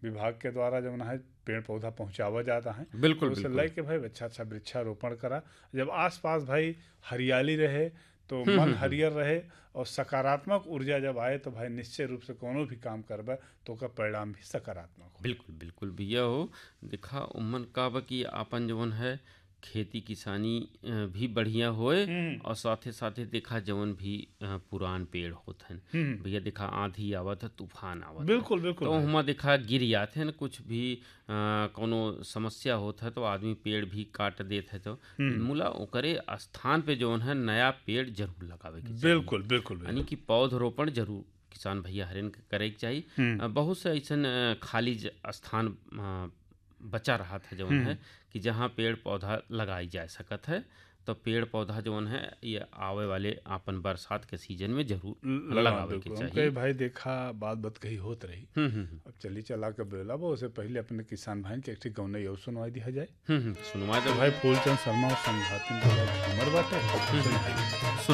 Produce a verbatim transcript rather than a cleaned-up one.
विभाग के द्वारा जो है पेड़ पौधा पहुंचावा जाता है। बिल्कुल तो उसे बिल्कुल। लेके भाई अच्छा अच्छा वृक्षारोपण करा। जब आसपास भाई हरियाली रहे तो हम्म मन हम्म हम्म। हरियर रहे और सकारात्मक ऊर्जा जब आए तो भाई निश्चय रूप से कोनो भी काम करबे तो ओकर परिणाम भी सकारात्मक हो। बिल्कुल बिल्कुल भैया हो। देखा उमन का बा कि आपन जवन है खेती किसानी अ, भी बढ़िया होए हम्म और साथे साथे देखा जवन भी अ, पुरान पेड़ होत हैं हम्म भैया, देखा आंधी आवत है, तूफान आवत है, बिल्कुल बिल्कुल तो भाई। हुमा देखा गिर जाते हैं न, कुछ भी अ, कोनो समस्या होत है तो आदमी पेड़ भी काट देत है। तो हम्म मूला ओकरे स्थान पे जवन है नया पेड़ जरूर लगावे के चाहिए, बिल्कुल बिल्कुल यानी भैया। कि पौधरोपण जरूर किसान भैया हरेन के करे के चाहिए। हम्म अ, बहुत से ऐसन अ, खाली ज- स्थान अ, बचा रहा था जवन है हम्म कि जहाँ पेड़ पौधा लगाई जा सकत है। तो पेड़ पौधा जवन है ये आवे वाले आपन बरसात के सीजन में जरूर लगा लगावे के बिल्कुल। हम कहे चाहिए। भाई देखा बात बात कही होत रही। हम्म हम्म हम्म अब चली चला के बेला बा उससे पहले अपने किसान भाई के एक ठे गौने और सुनवाई दिया जाए। हम्म हम्म, सुनवा तो दो भाई भैया। फूलचंद शर्मा और संघाती झूमर बाटे हम्म हम्म, सुनाई। सुन